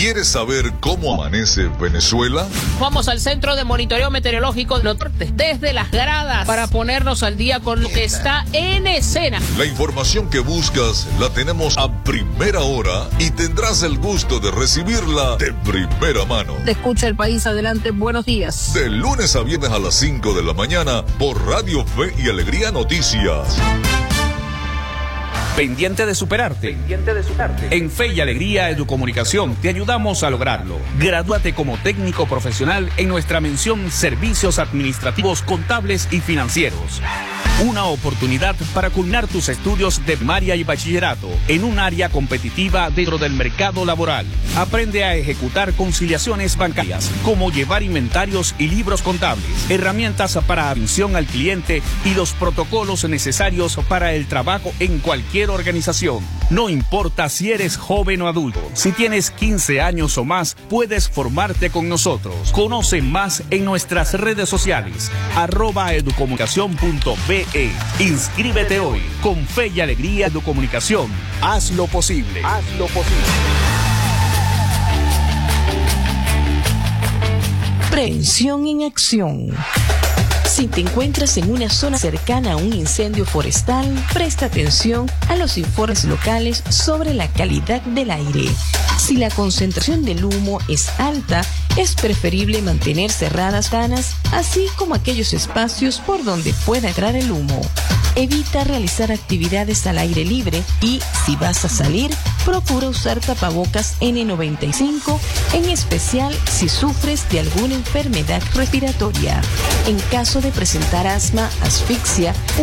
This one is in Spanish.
¿Quieres saber cómo amanece Venezuela? Vamos al Centro de Monitoreo Meteorológico Norte, desde las gradas, para ponernos al día con lo que está en escena. La información que buscas la tenemos a primera hora y tendrás el gusto de recibirla de primera mano. Te escucha el país, adelante, buenos días. De lunes a viernes a las 5 de la mañana por Radio Fe y Alegría Noticias. ¿Pendiente de superarte? En Fe y Alegría Educomunicación te ayudamos a lograrlo. Gradúate como técnico profesional en nuestra mención Servicios Administrativos, Contables y Financieros. Una oportunidad para culminar tus estudios de primaria y bachillerato en un área competitiva dentro del mercado laboral. Aprende a ejecutar conciliaciones bancarias, como llevar inventarios y libros contables, herramientas para atención al cliente y los protocolos necesarios para el trabajo en cualquier organización. No importa si eres joven o adulto, si tienes 15 años o más, puedes formarte con nosotros. Conoce más en nuestras redes sociales, @educomunicacion.be. Inscríbete hoy. Con Fe y Alegría Educomunicación. Haz lo posible. Prevención en acción. Si te encuentras en una zona cercana a un incendio forestal, presta atención a los informes locales sobre la calidad del aire. Si la concentración del humo es alta, es preferible mantener cerradas ventanas, así como aquellos espacios por donde pueda entrar el humo. Evita realizar actividades al aire libre y, si vas a salir, procura usar tapabocas N95, en especial si sufres de alguna enfermedad respiratoria. En caso de presentar asma, asfixia